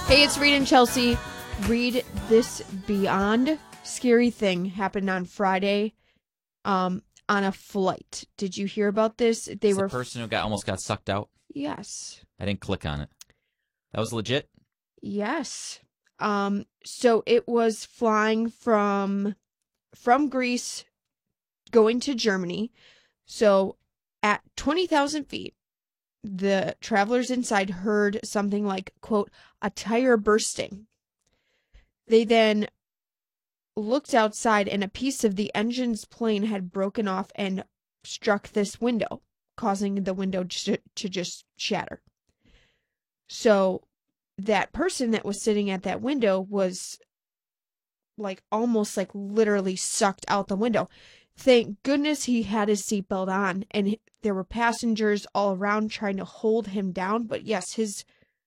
Hey, it's Reed and Chelsea. Reed, this beyond scary thing happened on Friday on a flight. Did you hear about this? They were the person who almost got sucked out? Yes. I didn't click on it. That was legit? Yes. So it was flying from Greece going to Germany. So at 20,000 feet, the travelers inside heard something like, quote, a tire bursting. They then looked outside and a piece of the engine's plane had broken off and struck this window, causing the window to just shatter. So that person that was sitting at that window was almost literally sucked out the window. Thank goodness he had his seatbelt on, and there were passengers all around trying to hold him down. But yes, his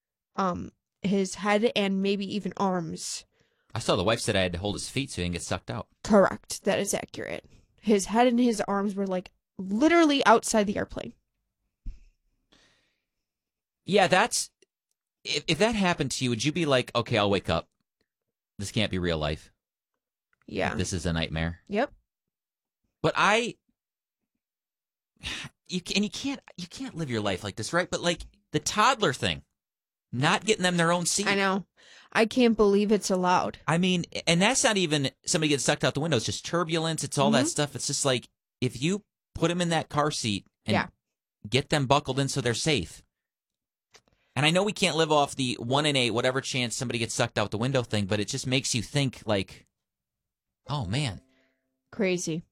head and maybe even arms. I saw the wife said I had to hold his feet so he didn't get sucked out. Correct. That is accurate. His head and his arms were literally outside the airplane. Yeah, that's... If that happened to you, would you be like, okay, I'll wake up. This can't be real life. Yeah. This is a nightmare. Yep. But you can't live your life like this, right? But the toddler thing, not getting them their own seat. I know. I can't believe it's allowed. I mean, and that's not even somebody gets sucked out the window. It's just turbulence. It's all that stuff. It's just if you put them in that car seat and get them buckled in so they're safe. And I know we can't live off the 1 in 8, whatever chance somebody gets sucked out the window thing, but it just makes you think oh, man. Crazy.